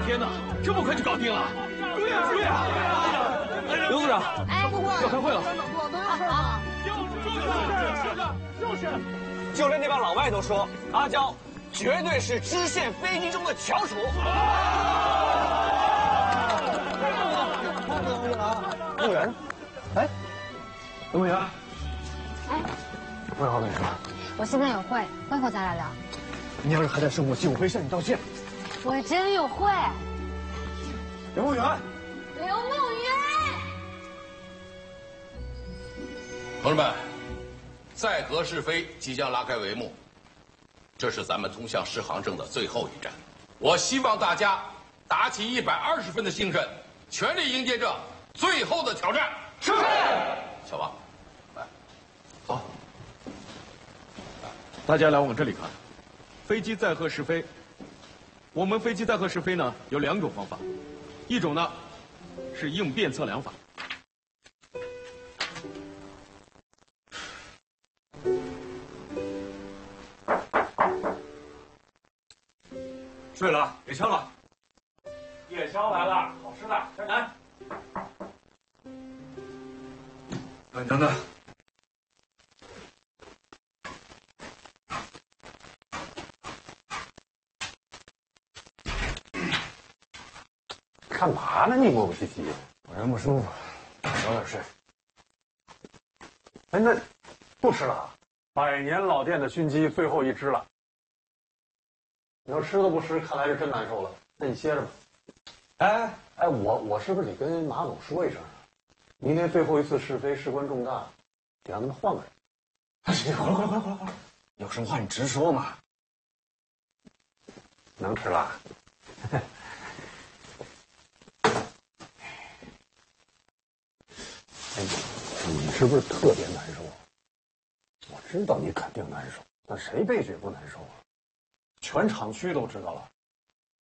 天哪，这么快就搞定了？对呀，对呀！刘组长，要开会了。 好。 就连那帮老外都说，阿娇绝对是支线飞机中的翘楚。动物园，哎，动物园， 哎， 我有话跟你说。 我现在有会，会后咱俩聊。 你要是还在生我气，我会向你道歉。 我真有会。 刘梦圆， 刘梦圆， 同志们，载河试飞即将拉开帷幕，这是咱们通向适航证的最后一站。我希望大家打起120分的精神，全力迎接这最后的挑战。是。小王，来。 好。大家来往这里看，飞机载荷试飞。我们飞机载荷试飞呢有2种方法，一种呢是应变测量法。 睡了，给枪了。 夜宵来了，好吃的，来。 你等等。干嘛呢？你磨磨唧唧，我人不舒服，早点睡。哎，那不吃了？100年老店的熏鸡最后一只了。你要吃都不吃，看来是真难受了。那你歇着吧。哎，我是不是得跟马总说一声啊？明天最后一次试飞事关重大，得让他们换个人。行，快，有什么话你直说嘛。能吃了。哎，你是不是特别难受？我知道你肯定难受，那谁被举不难受啊？全厂区都知道了，